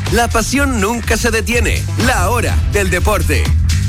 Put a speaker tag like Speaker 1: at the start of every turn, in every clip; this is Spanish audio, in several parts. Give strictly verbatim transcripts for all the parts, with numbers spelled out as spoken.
Speaker 1: La pasión nunca se detiene. La hora del deporte.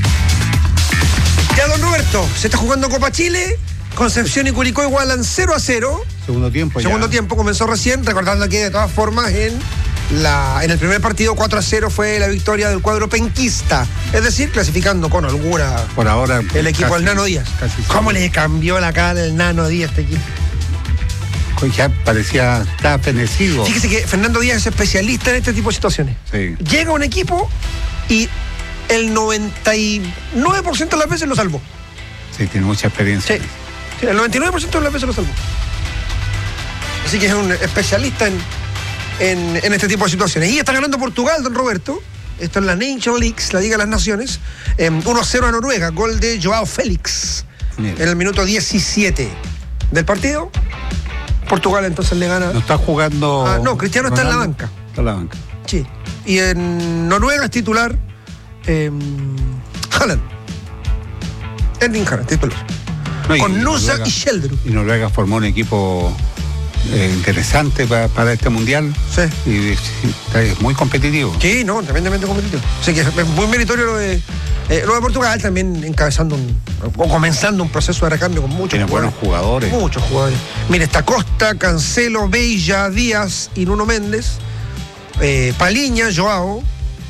Speaker 2: Ya, don Roberto, se está jugando Copa Chile. Concepción y Curicó igualan cero a cero.
Speaker 3: Segundo tiempo ya.
Speaker 2: Segundo tiempo comenzó recién, recordando que de todas formas en, la, en el primer partido cuatro a cero fue la victoria del cuadro penquista. Es decir, clasificando con holgura
Speaker 3: por ahora
Speaker 2: el equipo del Nano Díaz. ¿Cómo le cambió la cara el Nano Díaz a este equipo?
Speaker 3: Ya parecía, estaba fenecido.
Speaker 2: Fíjese que Fernando Díaz es especialista en este tipo de situaciones.
Speaker 3: Sí.
Speaker 2: Llega un equipo y el noventa y nueve por ciento de las veces lo salvó.
Speaker 3: Sí, tiene mucha experiencia.
Speaker 2: Sí. Sí, el noventa y nueve por ciento de las veces lo salvó. Así que es un especialista en, en, en este tipo de situaciones. Y está ganando Portugal, don Roberto. Esto es la Nation League, la Liga de las Naciones. Eh, uno a cero a Noruega, gol de Joao Félix. Bien. En el minuto diecisiete del partido. Portugal entonces le gana.
Speaker 3: No está jugando.
Speaker 2: Ah, no, Cristiano está en la banca.
Speaker 3: Está en la banca.
Speaker 2: Sí. Y en Noruega es titular eh, Haaland. Erling Haaland, titular. No, con Nusa y Sheldrup.
Speaker 3: Y Noruega formó un equipo eh, interesante para, para este mundial.
Speaker 2: Sí.
Speaker 3: Y es muy competitivo.
Speaker 2: Sí, no, tremendamente competitivo. Así que es muy meritorio lo de, eh, lo de Portugal, también encabezando un, o comenzando un proceso de recambio con muchos
Speaker 3: Tiene
Speaker 2: jugadores.
Speaker 3: buenos jugadores.
Speaker 2: Muchos jugadores. Mire, está Costa, Cancelo, Beilla, Díaz y Nuno Méndez. Eh, Paliña, Joao.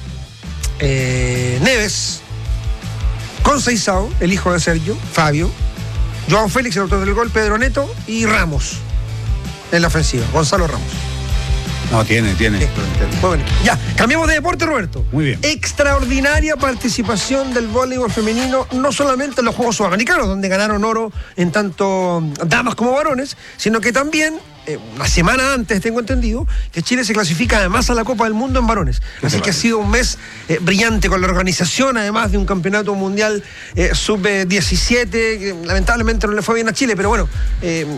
Speaker 2: Eh, Neves. Conceição, el hijo de Sergio, Fabio. Joao Félix, el autor del gol, Pedro Neto y Ramos en la ofensiva, Gonzalo Ramos.
Speaker 3: No, tiene, tiene.
Speaker 2: Sí. Muy bien. Ya, cambiamos de deporte, Roberto.
Speaker 3: Muy bien.
Speaker 2: Extraordinaria participación del voleibol femenino, no solamente en los Juegos Sudamericanos, donde ganaron oro en tanto damas como varones, sino que también, eh, una semana antes, tengo entendido, que Chile se clasifica además a la Copa del Mundo en varones. Así que ha sido un mes eh, brillante con la organización, además de un campeonato mundial eh, sub diecisiete, que lamentablemente no le fue bien a Chile, pero bueno, eh,